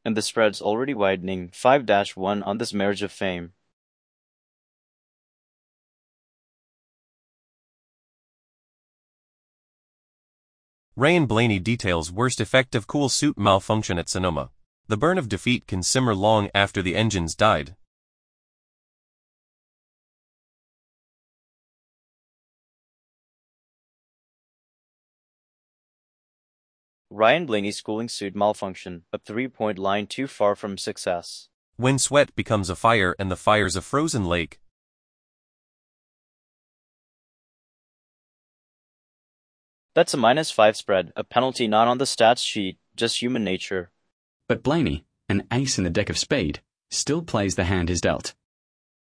and the spread's already widening 5-1 on this marriage of fame. Ryan Blaney details worst effect of cool suit malfunction at Sonoma. The burn of defeat can simmer long after the engines died. Ryan Blaney's cooling suit malfunction, a 3-point line too far from success. When sweat becomes a fire and the fire's a frozen lake. That's a -5 spread, a penalty not on the stats sheet, just human nature. But Blaney, an ace in the deck of spade, still plays the hand he's dealt.